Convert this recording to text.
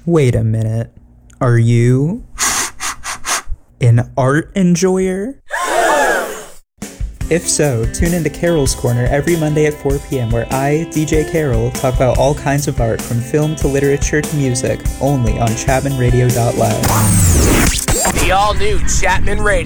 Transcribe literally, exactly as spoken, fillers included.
Wait a minute. Are you an art enjoyer? If so, tune into Carol's Corner every Monday at four p.m. where I, D J Carol, talk about all kinds of art from film to literature to music, only on Chapman Radio dot live. The all-new Chapman Radio.